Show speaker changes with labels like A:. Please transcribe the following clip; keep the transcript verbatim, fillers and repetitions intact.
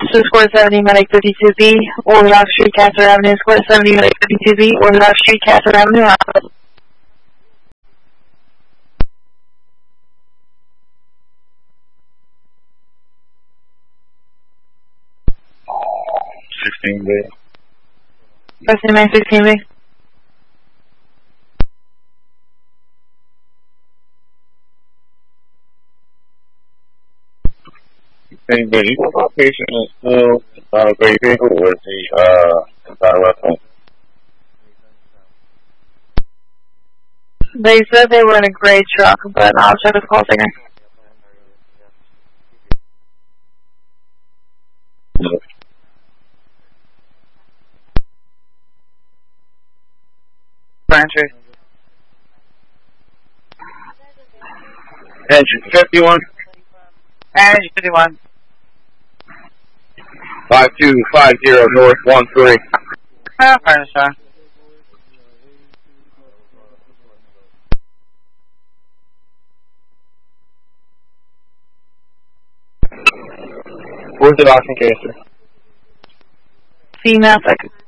A: to Square seventy, Medic fifty-two B, Orthodox Street, Castle Avenue, Square seventy, Medic fifty-two B, Orthodox Street, Castle Avenue, Hospital.
B: sixteen B.
A: President Man sixteen B.
B: sixteen B. My patient is still uh, breathing, or is he uh, direct?
A: They said they were in a gray truck, but I'll check with the call singer.
B: No.
A: Brancher.
B: Engine fifty-one.
A: Engine fifty-one.
B: five two five zero North one three.
A: Ah, fine, sir.
B: Orthodox and Cancer.
A: Female second.